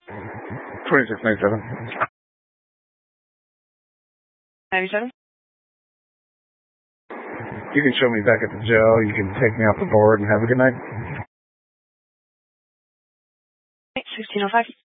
2697. 97? You can show me back at the jail. You can take me off the board and have a good night. 1605.